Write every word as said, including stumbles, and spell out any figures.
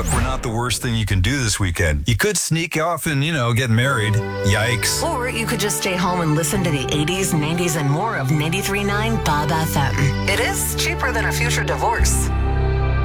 look, we're not the worst thing you can do this weekend. You could sneak off and, you know, get married. Yikes. Or you could just stay home and listen to the eighties, nineties, and more of ninety-three point nine Bob F M. It is cheaper than a future divorce.